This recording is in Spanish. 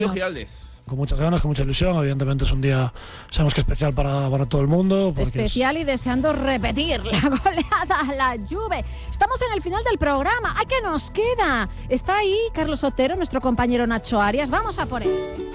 Giraldez. Con muchas ganas, con mucha ilusión. Evidentemente es un día, sabemos que especial para todo el mundo. Especial y deseando repetir la goleada a la Juve. Estamos en el final del programa. ¿A qué nos queda? Está ahí Carlos Otero, nuestro compañero Nacho Arias. Vamos a por él.